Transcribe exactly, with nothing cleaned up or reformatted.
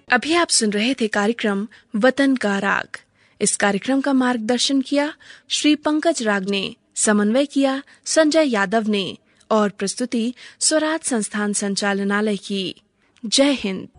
अभी आप सुन रहे थे कार्यक्रम वतन का राग। इस कार्यक्रम का मार्गदर्शन किया श्री पंकज राग ने, समन्वय किया संजय यादव ने और प्रस्तुति स्वराज संस्थान संचालनालय की। जय हिंद।